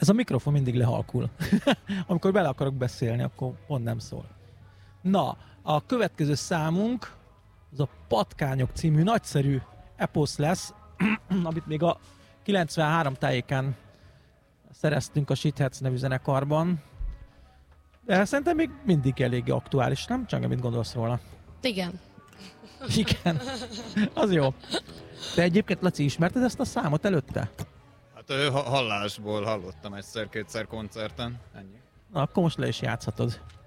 Ez a mikrofon mindig lehalkul. Amikor bele akarok beszélni, akkor pont nem szól. Na, a következő számunk az a Patkányok című nagyszerű eposz lesz, amit még a 93 tájékán szereztünk a Shitheads nevű zenekarban. De szerintem még mindig eléggé aktuális, nem? Csanga, mit gondolsz róla? Igen. Igen. Az jó. Te egyébként, Laci, ismerted ezt a számot előtte? Hát hallásból hallottam egyszer-kétszer koncerten. Ennyi. Na, akkor most le is játszhatod.